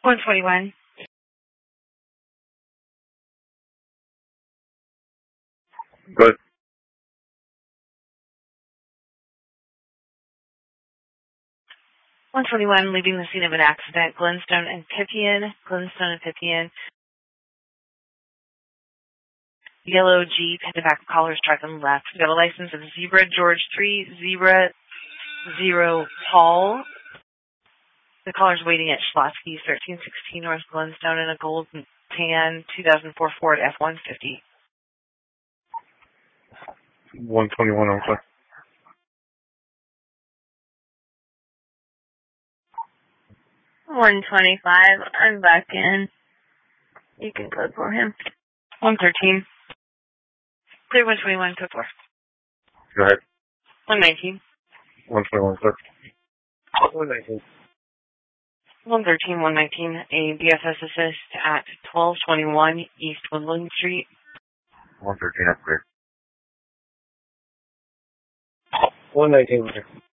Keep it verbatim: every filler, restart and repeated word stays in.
one twenty-one. Good. one twenty-one, leaving the scene of an accident. Glenstone and Pippian. Glenstone and Pippian. Yellow Jeep hit the back of collar, struck on the left. We got a license of Zebra George three zero zero Paul. The caller's waiting at Schlotsky's thirteen sixteen North Glenstone in a gold tan two thousand four Ford F one fifty. one twenty-one, okay. one twenty-five, I'm back in. You can code for him. one thirteen. Clear one twenty-one, code four. Go ahead. one nineteen. one twenty-one, sir. one nineteen. one thirteen, one nineteen, a B F S assist at twelve twenty-one East Woodland Street. one thirteen, that's clear. one nineteen, sir.